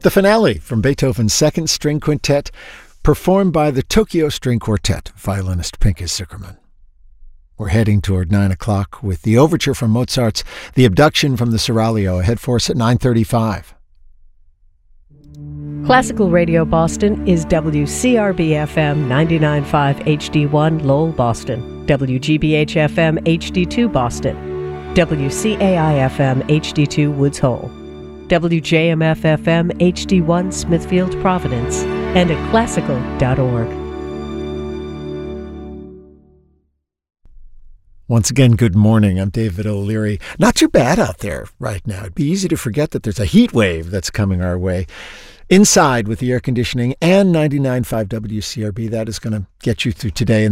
The finale from Beethoven's Second String Quintet, performed by the Tokyo String Quartet, violinist Pinchas Zukerman. We're heading toward 9 o'clock with the overture from Mozart's The Abduction from the Seraglio, ahead for us at 9:35. Classical Radio Boston is WCRB-FM 99.5 HD1 Lowell, Boston, WGBH-FM HD2 Boston, WCAI-FM HD2 Woods Hole, WJMF-FM HD1 Smithfield, Providence, and at classical.org. Once again, good morning. I'm David O'Leary. Not too bad out there right now. It'd be easy to forget that there's a heat wave that's coming our way. Inside with the air conditioning and 99.5 WCRB, that is going to get you through today. And